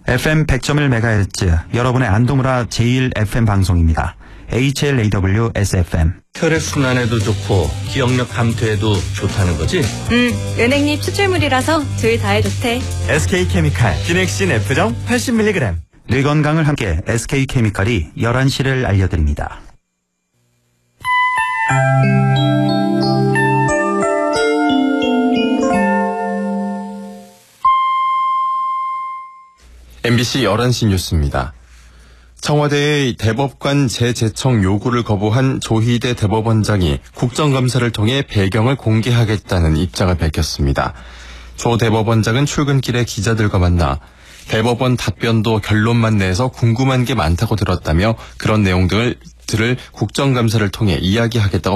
FM 100.1MHz 여러분의 안동우라 제1 FM 방송입니다. HLAW-SFM. 혈액순환에도 좋고 기억력 감퇴에도 좋다는 거지? 은행잎 추출물이라서 둘 다에 좋대. SK케미칼 기넥신 F정 80mg. 뇌 건강을 함께 SK케미칼이 11시를 알려드립니다. MBC 11시 뉴스입니다. 청와대의 대법관 재제청 요구를 거부한 조희대 대법원장이 국정감사를 통해 배경을 공개하겠다는 입장을 밝혔습니다. 조 대법원장은 출근길에 기자들과 만나 대법원 답변도 결론만 내서 궁금한 게 많다고 들었다며 그런 내용들을 국정감사를 통해 이야기하겠다고